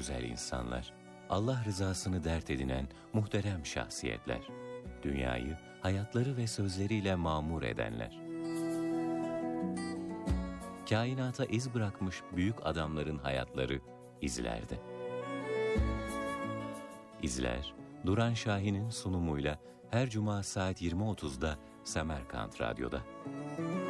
güzel insanlar, Allah rızasını dert edinen muhterem şahsiyetler, dünyayı hayatları ve sözleriyle mamur edenler. Kainata iz bırakmış büyük adamların hayatları izlerde. İzler, Duran Şahin'in sunumuyla her cuma saat 20.30'da Semerkant Radyo'da.